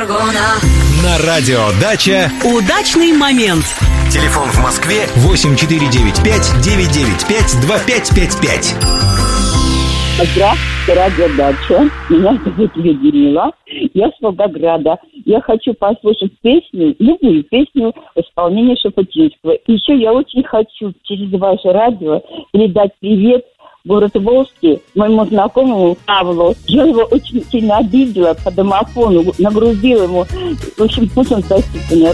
На радио «Дача» удачный момент. Телефон в Москве 8495-995-2555. Здравствуйте, радио «Дача». Меня зовут Людмила. Я с Волгограда. Я хочу послушать песню, любую песню в исполнении Шуфутинского. И еще я очень хочу через ваше радио передать привет город Волжский моему знакомому Павлу. Я его очень сильно обидела по домофону, нагрузила ему. В общем, пусть он простит меня.